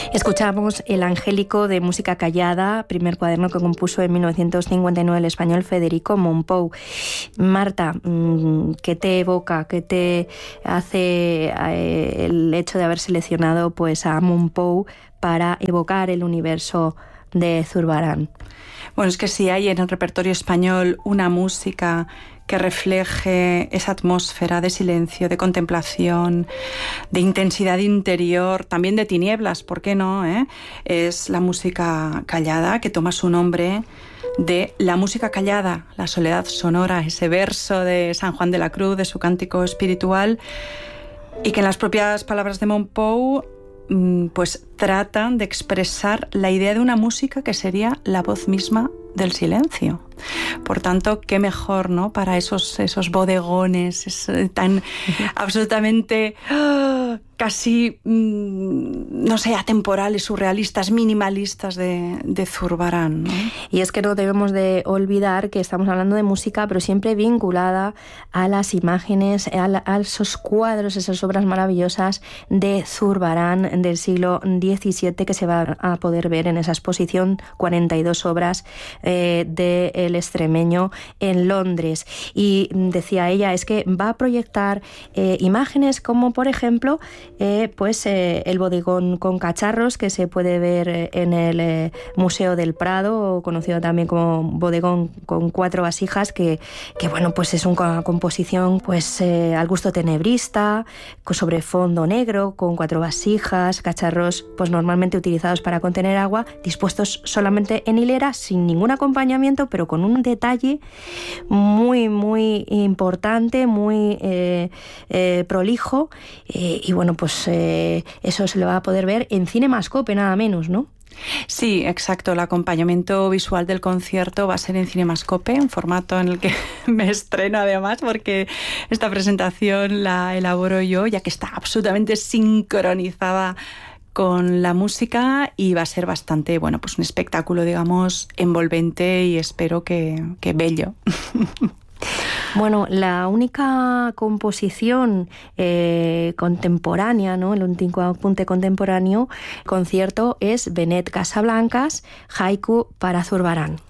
Escuchamos El Angélico de música callada, primer cuaderno que compuso en 1959 el español Federico Mompou. Marta, ¿qué te evoca, qué te hace el hecho de haber seleccionado pues a Mompou para evocar el universo de Zurbarán? Bueno, es que si hay en el repertorio español una música que refleje esa atmósfera de silencio, de contemplación, de intensidad interior, también de tinieblas, ¿por qué no? Es la música callada, que toma su nombre de la música callada, la soledad sonora, ese verso de San Juan de la Cruz, de su cántico espiritual, y que en las propias palabras de Mompou pues tratan de expresar la idea de una música que sería la voz misma del silencio. Por tanto, qué mejor, ¿no?, para esos bodegones tan absolutamente casi, no sé, atemporales, surrealistas, minimalistas de Zurbarán, ¿no? Y es que no debemos de olvidar que estamos hablando de música, pero siempre vinculada a las imágenes, a esos cuadros, esas obras maravillosas de Zurbarán del siglo XVII que se va a poder ver en esa exposición, 42 obras del extremeño en Londres. Y decía ella, es que va a proyectar imágenes como, por ejemplo, el bodegón con cacharros que se puede ver en el Museo del Prado, conocido también como bodegón con 4 vasijas, que bueno, pues es una composición pues al gusto tenebrista, sobre fondo negro, con 4 vasijas, cacharros pues normalmente utilizados para contener agua, dispuestos solamente en hilera, sin ningún acompañamiento, pero con un detalle muy, muy importante, muy prolijo, y bueno, pues eso se lo va a poder ver en Cinemascope, nada menos, ¿no? Sí, exacto. El acompañamiento visual del concierto va a ser en Cinemascope, un formato en el que me estreno además, porque esta presentación la elaboro yo, ya que está absolutamente sincronizada con la música, y va a ser bastante, bueno, pues un espectáculo, digamos, envolvente y espero que bello. Bueno, la única composición contemporánea, ¿no?, el último apunte contemporáneo, concierto, es Benet Casablancas, Haiku para Zurbarán.